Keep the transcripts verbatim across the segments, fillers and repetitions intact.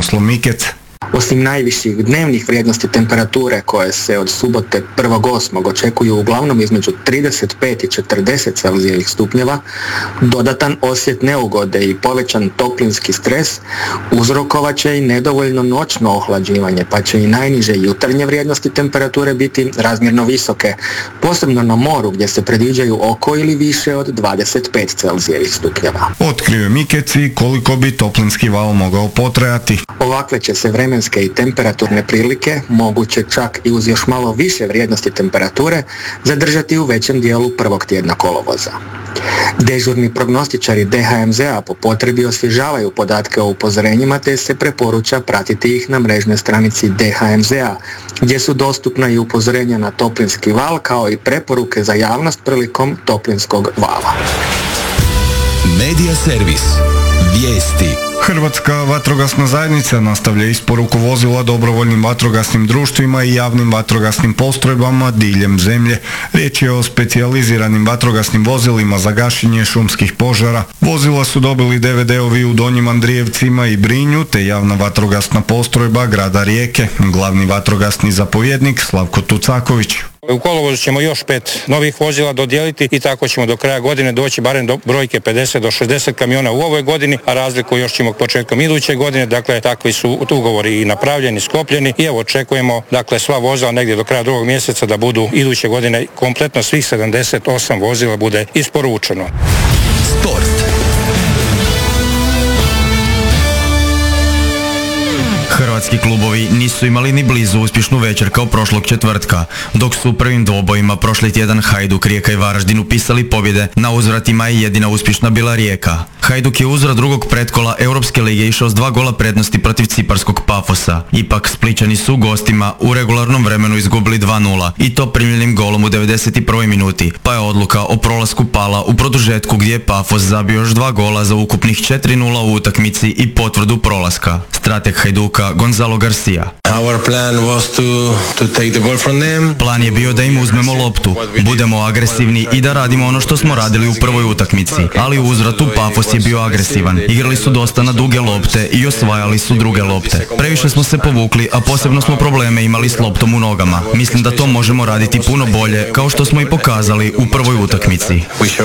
Krunoslav Mikec. Osim najviših dnevnih vrijednosti temperature koje se od subote prvog osmog očekuju uglavnom između trideset pet i četrdeset celzijevih stupnjeva, dodatan osjet neugode i povećan toplinski stres uzrokovat će i nedovoljno noćno ohlađivanje, pa će i najniže jutarnje vrijednosti temperature biti razmjerno visoke, posebno na moru gdje se predviđaju oko ili više od dvadeset pet celzijevih stupnjeva. Otkrio je Mikec i koliko bi toplinski val mogao potrajati. Ovakve će se vremenske i temperaturne prilike, moguće čak i uz još malo više vrijednosti temperature, zadržati u većem dijelu prvog tjedna kolovoza. Dežurni prognostičari D H M Z A po potrebi osvježavaju podatke o upozorenjima te se preporuča pratiti ih na mrežnoj stranici D H M Z A, gdje su dostupna i upozorenja na toplinski val kao i preporuke za javnost prilikom toplinskog vala. Medija servis. Vijesti. Hrvatska vatrogasna zajednica nastavlja isporuku vozila dobrovoljnim vatrogasnim društvima i javnim vatrogasnim postrojbama diljem zemlje. Riječ je o specijaliziranim vatrogasnim vozilima za gašenje šumskih požara. Vozila su dobili D V D-ovi u Donjim Andrijevcima i Brinju, te javna vatrogasna postrojba grada Rijeke. Glavni vatrogasni zapovjednik Slavko Tucaković. U kolovozu ćemo još pet novih vozila dodijeliti i tako ćemo do kraja godine doći barem do brojke pedeset do šezdeset kamiona u ovoj godini, a razliku još ćemo početkom iduće godine. Dakle, takvi su ugovori i napravljeni, sklopljeni i evo očekujemo dakle sva vozila negdje do kraja drugog mjeseca da budu iduće godine kompletno svih sedamdeset osam vozila bude isporučeno. Sport. Hrvatski klubovi nisu imali ni blizu uspješnu večer kao prošlog četvrtka, dok su u prvim dvobojima prošli tjedan Hajduk, Rijeka i Varaždin upisali pobjede, na uzvratima je jedina uspješna bila Rijeka. Hajduk je uzvrat drugog pretkola Europske lige išao s dva gola prednosti protiv ciparskog Pafosa. Ipak Splićani su gostima u regularnom vremenu izgubili dva nula i to primljenim golom u devedeset prvoj minuti, pa je odluka o prolasku pala u produžetku gdje je Pafos zabio još dva gola za ukupnih četiri nula u utakmici i potvrdu prolaska. Strateg Hajduka Gonzalo Garcia. Our plan was to, to take the ball from them. Plan je bio da im uzmemo loptu, budemo agresivni i da radimo ono što smo radili u prvoj utakmici, ali u uzvratu Pafos je bio agresivan. Igrali su dosta na duge lopte i osvajali su druge lopte. Previše smo se povukli, a posebno smo probleme imali s loptom u nogama. Mislim da to možemo raditi puno bolje, kao što smo i pokazali u prvoj utakmici.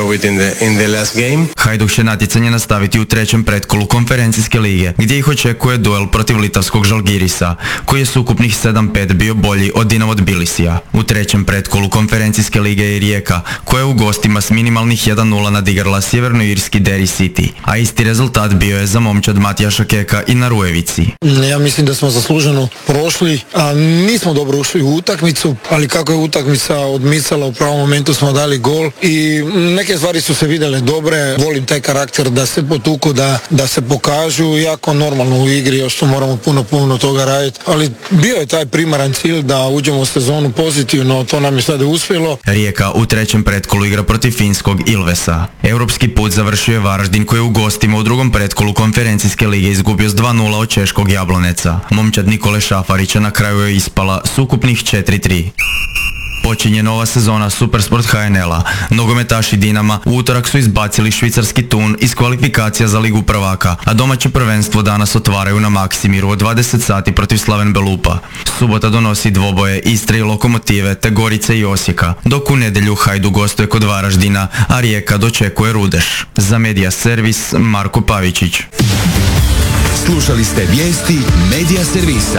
Hajduk će natjecanje nastaviti u trećem pretkolu konferencijske lige, gdje ih očekuje duel protiv litavskog Žalgirisa, koji je s ukupnih sedam pet bio bolji od Dinamo Tbilisija. U trećem pretkolu konferencijske lige je Rijeka, koja je u gostima s minimalnih jedan nula nadigrala sjevernoirski Derry City, a isti rezultat bio je za momčad Matijaša Keka i na Rujevici. Ja mislim da smo zasluženo prošli, a nismo dobro ušli u utakmicu, ali kako je utakmica odmicala, u pravom momentu smo dali gol i neke stvari su se vidjele dobre. Volim taj karakter da se potuku, da, da se pokažu, jako normalno u igri, još tu moramo puno, puno toga raditi, ali bio je taj primaran cilj da uđemo u sezonu pozitivno, to nam je sada uspjelo. Rijeka u trećem pretkolu igra protiv finskog Ilvesa. Europski put završio je Varaždin, koji je u gostima u drugom pretkolu konferencijske lige izgubio s dva nula od češkog Jabloneca. Momčad Nikole Šafarića na kraju je ispala s ukupnih četiri tri. Počinje nova sezona Supersport H N L-a. Nogometaši Dinama u utorak su izbacili švicarski Thun iz kvalifikacija za Ligu prvaka, a domaće prvenstvo danas otvaraju na Maksimiru od dvadeset sati protiv Slaven Belupa. Subota donosi dvoboje Istre i Lokomotive te Gorice i Osijeka, dok u nedjelju Hajduk gostuje kod Varaždina, a Rijeka dočekuje Rudeš. Za Medija servis Marko Pavičić. Slušali ste vijesti Medija servisa.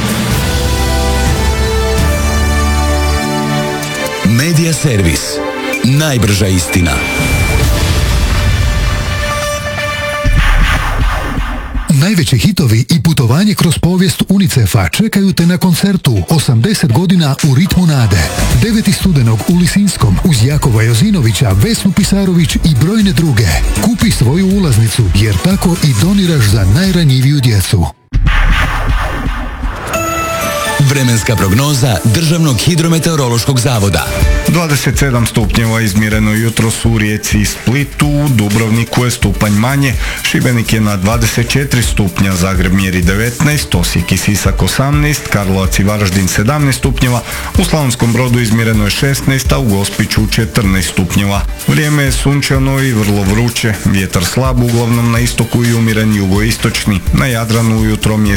Medija servis. Najbrža istina. Najveći hitovi i putovanje kroz povijest UNICEF-a čekaju te na koncertu osamdeset godina u ritmu nade. deveti studenog u Lisinskom uz Jakova Jozinovića, Vesnu Pisarović i brojne druge. Kupi svoju ulaznicu jer tako i doniraš za najranjiviju djecu. Vremenska prognoza Državnog hidrometeorološkog zavoda. dvadeset sedam stupnjeva izmjereno jutros u Rijeci i Splitu, u Dubrovniku je stupanj manje, Šibenik je na dvadeset četiri stupnja, Zagreb mjeri devetnaest, Osijek i Sisak osamnaest, Karlovac i Varaždin sedamnaest stupnjeva, u Slavonskom Brodu izmjereno je šesnaest, a u Gospiću četrnaest stupnjeva. Vrijeme je sunčano i vrlo vruće, vjetar slab uglavnom na istoku i umjeren jugoistočni, na Jadranu ujutro